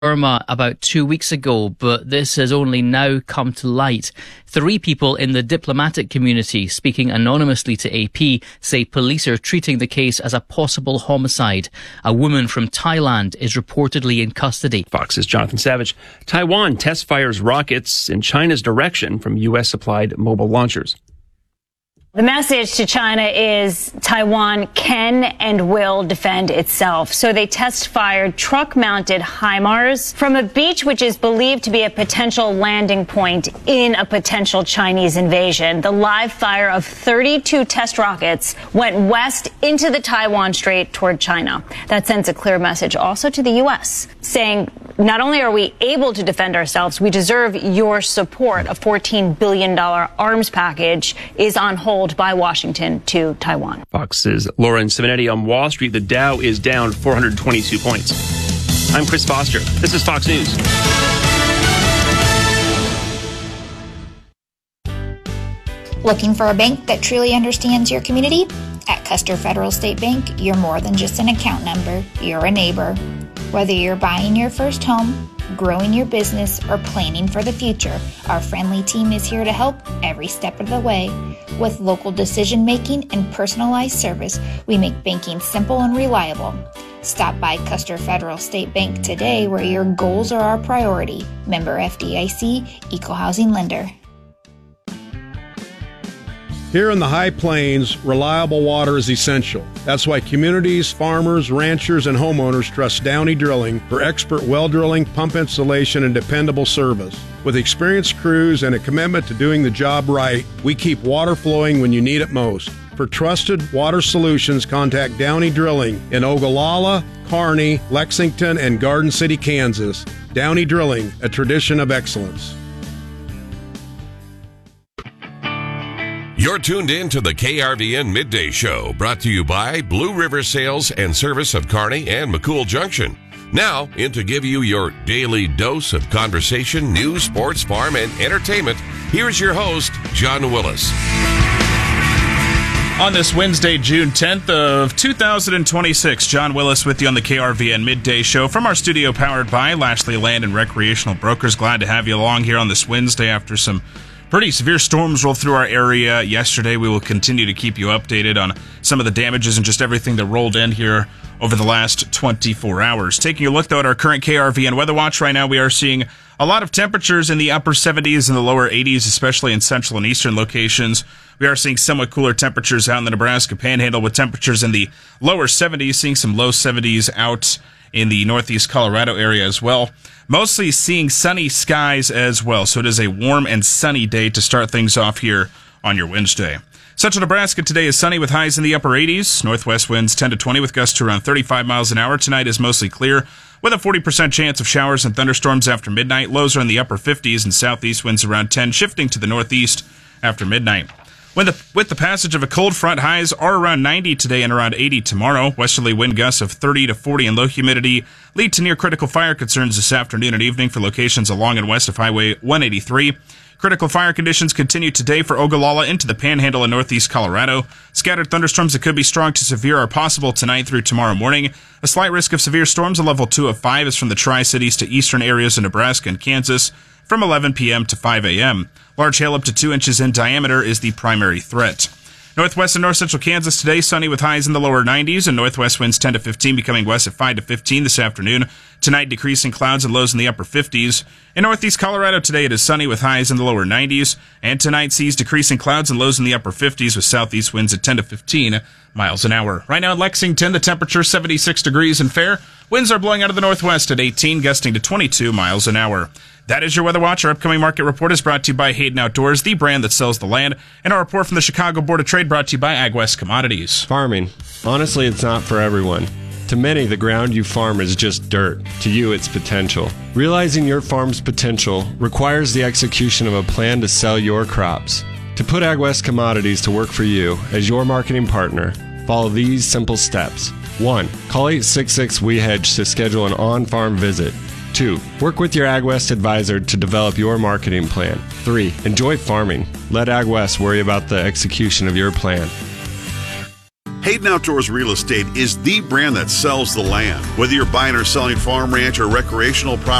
Burma about 2 weeks ago, but this has only now come to light. 3 people in the diplomatic community, speaking anonymously to AP, say police are treating the case as a possible homicide. A woman from Thailand is reportedly in custody. Fox's Jonathan Savage. Taiwan test fires rockets in China's direction from U.S.-supplied mobile launchers. The message to China is Taiwan can and will defend itself. So they test-fired truck-mounted HIMARS from a beach which is believed to be a potential landing point in a potential Chinese invasion. The live fire of 32 test rockets went west into the Taiwan Strait toward China. That sends a clear message also to the U.S., saying not only are we able to defend ourselves, we deserve your support. A $14 billion arms package is on hold by Washington to Taiwan. Fox's Lauren Simonetti. On Wall Street, the Dow is down 422 points. I'm Chris Foster. This is Fox News. Looking for a bank that truly understands your community? At Custer Federal State Bank, you're more than just an account number, you're a neighbor. Whether you're buying your first home, growing your business, or planning for the future, our friendly team is here to help every step of the way. With local decision-making and personalized service, we make banking simple and reliable. Stop by Custer Federal State Bank today, where your goals are our priority. Member FDIC, Equal Housing Lender. Here in the High Plains, reliable water is essential. That's why communities, farmers, ranchers, and homeowners trust Downey Drilling for expert well drilling, pump installation, and dependable service. With experienced crews and a commitment to doing the job right, we keep water flowing when you need it most. For trusted water solutions, contact Downey Drilling in Ogallala, Kearney, Lexington, and Garden City, Kansas. Downey Drilling, a tradition of excellence. You're tuned in to the KRVN Midday Show, brought to you by Blue River Sales and Service of Kearney and McCool Junction. Now, in to give you your daily dose of conversation, news, sports, farm, and entertainment, here's your host, John Willis. On this Wednesday, June 10th of 2026, John Willis with you on the KRVN Midday Show from our studio powered by Lashley Land and Recreational Brokers. Glad to have you along here on this Wednesday after some pretty severe storms rolled through our area yesterday. We will continue to keep you updated on some of the damages and just everything that rolled in here over the last 24 hours. Taking a look, though, at our current KRVN Weather Watch right now, we are seeing a lot of temperatures in the upper 70s and the lower 80s, especially in central and eastern locations. We are seeing somewhat cooler temperatures out in the Nebraska Panhandle with temperatures in the lower 70s, seeing some low 70s out in the northeast Colorado area as well. Mostly seeing sunny skies as well, so it is a warm and sunny day to start things off here on your Wednesday. Central Nebraska today is sunny with highs in the upper 80s. Northwest winds 10 to 20 with gusts to around 35 miles an hour. Tonight is mostly clear with a 40% chance of showers and thunderstorms after midnight. Lows are in the upper 50s and southeast winds around 10, shifting to the northeast after midnight. With the passage of a cold front, highs are around 90 today and around 80 tomorrow. Westerly wind gusts of 30 to 40 and low humidity lead to near critical fire concerns this afternoon and evening for locations along and west of Highway 183. Critical fire conditions continue today for Ogallala into the Panhandle and northeast Colorado. Scattered thunderstorms that could be strong to severe are possible tonight through tomorrow morning. A slight risk of severe storms, a level 2 of 5, is from the Tri-Cities to eastern areas of Nebraska and Kansas from 11 p.m. to 5 a.m. Large hail up to 2 inches in diameter is the primary threat. Northwest and north central Kansas today, sunny with highs in the lower 90s and northwest winds 10 to 15, becoming west at 5 to 15 this afternoon. Tonight, decreasing clouds and lows in the upper 50s. In northeast Colorado today, it is sunny with highs in the lower 90s. And tonight sees decreasing clouds and lows in the upper 50s with southeast winds at 10 to 15 miles an hour. Right now in Lexington, the temperature 76 degrees and fair. Winds are blowing out of the northwest at 18, gusting to 22 miles an hour. That is your Weather Watch. Our upcoming market report is brought to you by Hayden Outdoors, the brand that sells the land. And our report from the Chicago Board of Trade brought to you by AgWest Commodities. Farming. Honestly, it's not for everyone. To many, the ground you farm is just dirt. To you, it's potential. Realizing your farm's potential requires the execution of a plan to sell your crops. To put AgWest Commodities to work for you as your marketing partner, follow these simple steps. 1. Call 866-WE-HEDGE to schedule an on-farm visit. 2. Work with your AgWest advisor to develop your marketing plan. 3. Enjoy farming. Let AgWest worry about the execution of your plan. Hayden Outdoors Real Estate is the brand that sells the land. Whether you're buying or selling farm, ranch, or recreational property,